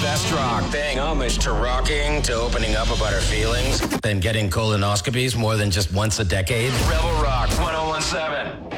best rock. Paying homage to rocking, to opening up about our feelings, and getting colonoscopies more than just once a decade. Rebel Rock 1017.